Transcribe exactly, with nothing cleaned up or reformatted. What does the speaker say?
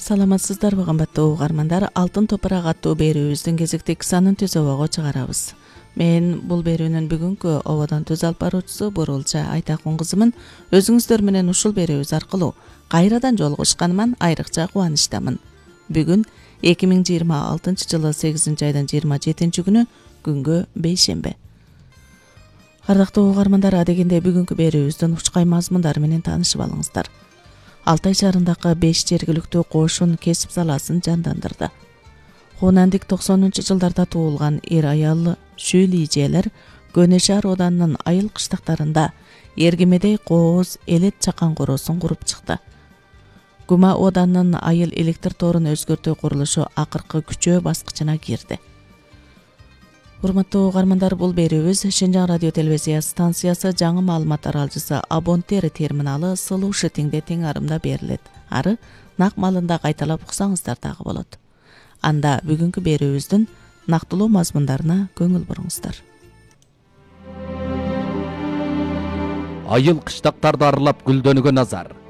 Саламатсыздарбы кымбаттуу угармандар, Алтын топурак аттуу берүүбүздүн кезектеги санын түз обого чыгарабыз. Мен бул берүүнүн бүгүнкү ободон түз алып баруучусу Бурулча Айтакун кызымын. Өзүңүздөр менен ушул берүүбүз аркылуу кайрадан жолугушканыман айрыкча кубанычтамын. Бүгүн эки миң жыйырма алтынчы жылы сегизинчи айдын жыйырма жетинчи күнү күнгө бейшембе. Ардактуу угармандар, адегенде бүгүнкү берүүбүздүн учкай мазмундары менен таанышып алыңыздар. Алтай шаарындагы беш жергиликтүү кошун кесип саласын жандандырды. Хунандик токсонунчу жылдарда туулган эр аялы шүүлийжелер Көнө шаар оданынын айыл кыштактарында Эргемедей кооз элет чакан короосун куруп чыкты. Гума оданынын айыл электр торун өзгөртүү курулушу акыркы күчөө баскычына кирди. Урматтуу угармандар, бул берүүбүз Шинжаң радио телевизия станциясы жаңы маалымат аралжысы Абонтер терминалы Сылуу Шытиңде тең арымда берилет. Ары нак малында кайталап уксаңыздар дагы болот. Анда бүгүнкү берүүбүздүн нактылуу мазмундарына көңүл буруңуздар. Айыл кыштактарды аралап гүлдөнүүгө назар.